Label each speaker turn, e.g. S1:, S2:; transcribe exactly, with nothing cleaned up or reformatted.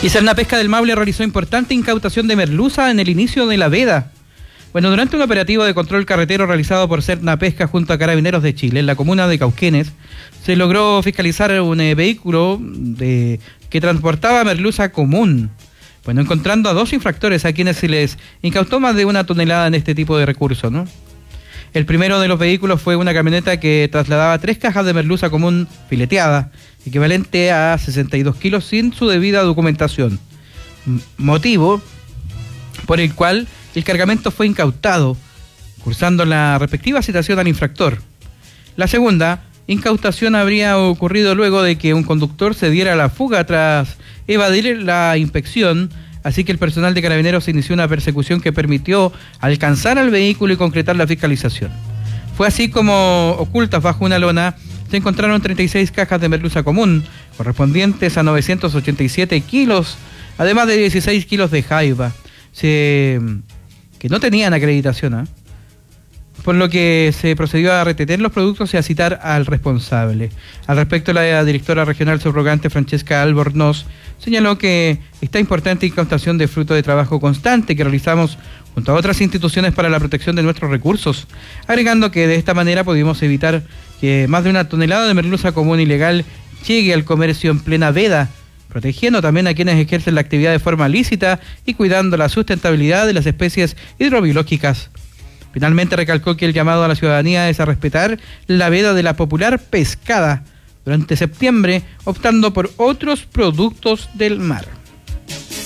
S1: Y Cernapesca del Maule realizó importante incautación de merluza en el inicio de la veda. Bueno, durante un operativo de control carretero realizado por Cernapesca junto a Carabineros de Chile en la comuna de Cauquenes, se logró fiscalizar un eh, vehículo de, que transportaba merluza común. Bueno, encontrando a dos infractores a quienes se les incautó más de una tonelada en este tipo de recursos, ¿no? El primero de los vehículos fue una camioneta que trasladaba tres cajas de merluza común fileteada, equivalente a sesenta y dos kilos sin su debida documentación. M- motivo por el cual el cargamento fue incautado, cursando la respectiva citación al infractor. La segunda incautación habría ocurrido luego de que un conductor se diera a la fuga tras evadir la inspección, así que el personal de Carabineros inició una persecución que permitió alcanzar al vehículo y concretar la fiscalización. Fue así como, ocultas bajo una lona, se encontraron treinta y seis cajas de merluza común, correspondientes a novecientos ochenta y siete kilos, además de dieciséis kilos de jaiba, se, que no tenían acreditación, ¿eh? Por lo que se procedió a retener los productos y a citar al responsable. Al respecto, la directora regional subrogante Francesca Albornoz señaló que esta importante incautación de fruto de trabajo constante que realizamos junto a otras instituciones para la protección de nuestros recursos, agregando que de esta manera pudimos evitar que más de una tonelada de merluza común ilegal llegue al comercio en plena veda, protegiendo también a quienes ejercen la actividad de forma lícita y cuidando la sustentabilidad de las especies hidrobiológicas. Finalmente recalcó que el llamado a la ciudadanía es a respetar la veda de la popular pescada durante septiembre, optando por otros productos del mar.